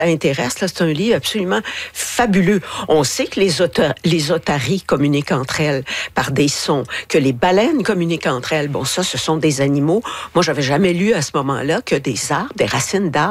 intéresse, là, c'est un livre absolument fabuleux. On sait que les otaries communiquent entre elles par des sons, que les baleines communiquent entre elles. Bon, ça, ce sont des animaux. Moi, j'avais jamais lu à ce moment-là que des arbres, des racines d'arbres